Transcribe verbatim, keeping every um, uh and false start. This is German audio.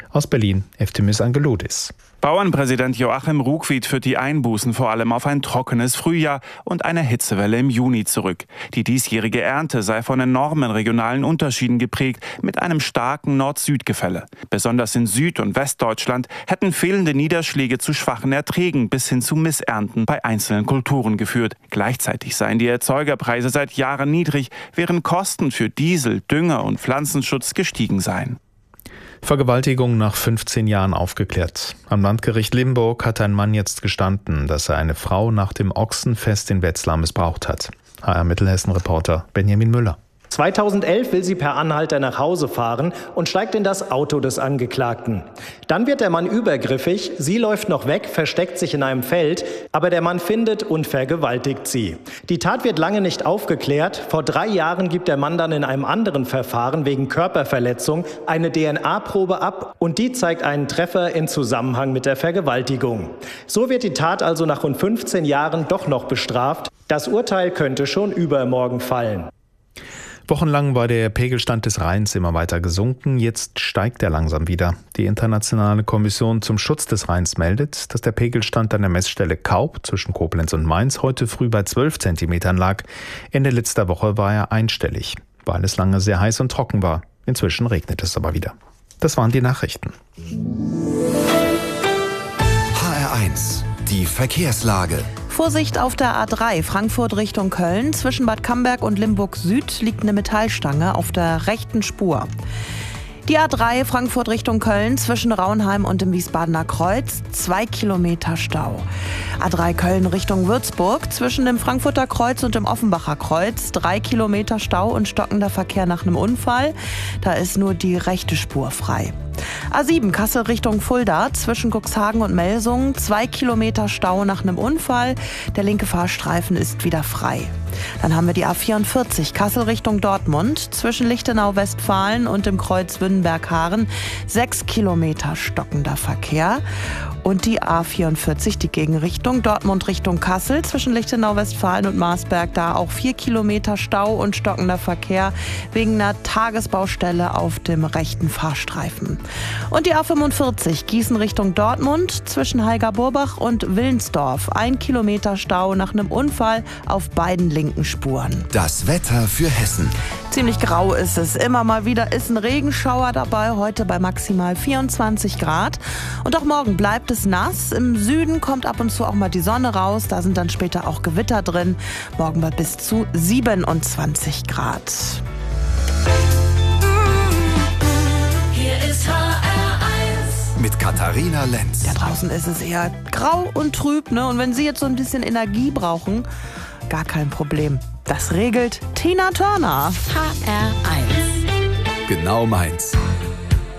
Aus Berlin, Eftimis Angeloudis. Bauernpräsident Joachim Ruckwied führt die Einbußen vor allem auf ein trockenes Frühjahr und eine Hitzewelle im Juni zurück. Die diesjährige Ernte sei von enormen regionalen Unterschieden geprägt, mit einem starken Nord-Süd-Gefälle. Besonders in Süd- und Westdeutschland hätten fehlende Niederschläge zu schwachen Erträgen bis hin zu Missernten bei einzelnen Kulturen geführt. Gleichzeitig seien die Erzeugerpreise seit Jahren niedrig, während Kosten für Diesel, Dünger und Pflanzenschutz gestiegen seien. Vergewaltigung nach fünfzehn Jahren aufgeklärt. Am Landgericht Limburg hat ein Mann jetzt gestanden, dass er eine Frau nach dem Ochsenfest in Wetzlar missbraucht hat. H R Mittelhessen-Reporter Benjamin Müller. zweitausendelf will sie per Anhalter nach Hause fahren und steigt in das Auto des Angeklagten. Dann wird der Mann übergriffig, sie läuft noch weg, versteckt sich in einem Feld, aber der Mann findet und vergewaltigt sie. Die Tat wird lange nicht aufgeklärt. Vor drei Jahren gibt der Mann dann in einem anderen Verfahren wegen Körperverletzung eine D N A-Probe ab und die zeigt einen Treffer im Zusammenhang mit der Vergewaltigung. So wird die Tat also nach rund fünfzehn Jahren doch noch bestraft. Das Urteil könnte schon übermorgen fallen. Wochenlang war der Pegelstand des Rheins immer weiter gesunken, jetzt steigt er langsam wieder. Die Internationale Kommission zum Schutz des Rheins meldet, dass der Pegelstand an der Messstelle Kaub zwischen Koblenz und Mainz heute früh bei zwölf Zentimetern lag. Ende letzter Woche war er einstellig, weil es lange sehr heiß und trocken war. Inzwischen regnet es aber wieder. Das waren die Nachrichten. H R eins, die Verkehrslage. Vorsicht auf der A drei, Frankfurt Richtung Köln. Zwischen Bad Camberg und Limburg Süd liegt eine Metallstange auf der rechten Spur. Die A drei, Frankfurt Richtung Köln, zwischen Raunheim und dem Wiesbadener Kreuz, zwei Kilometer Stau. A drei Köln Richtung Würzburg, zwischen dem Frankfurter Kreuz und dem Offenbacher Kreuz, drei Kilometer Stau und stockender Verkehr nach einem Unfall. Da ist nur die rechte Spur frei. A sieben, Kassel Richtung Fulda, zwischen Cuxhagen und Melsungen, zwei Kilometer Stau nach einem Unfall. Der linke Fahrstreifen ist wieder frei. Dann haben wir die A vierundvierzig, Kassel Richtung Dortmund, zwischen Lichtenau-Westfalen und dem Kreuz Wünnenberg-Haaren, sechs Kilometer stockender Verkehr. Und die A vierundvierzig, die Gegenrichtung, Dortmund Richtung Kassel, zwischen Lichtenau-Westfalen und Marsberg, da auch vier Kilometer Stau und stockender Verkehr wegen einer Tagesbaustelle auf dem rechten Fahrstreifen. Und die A fünfundvierzig, Gießen Richtung Dortmund, zwischen Heiger-Burbach und Willensdorf, ein Kilometer Stau nach einem Unfall auf beiden linken Spuren. Das Wetter für Hessen. Ziemlich grau ist es. Immer mal wieder ist ein Regenschauer dabei, heute bei maximal vierundzwanzig Grad. Und auch morgen bleibt es nass. Im Süden kommt ab und zu auch mal die Sonne raus. Da sind dann später auch Gewitter drin. Morgen bei bis zu siebenundzwanzig Grad. Hier ist H R eins. Mit Katharina Lenz. Da draußen ist es eher grau und trüb, ne? Und wenn Sie jetzt so ein bisschen Energie brauchen, gar kein Problem. Das regelt Tina Turner. H R eins. Genau meins.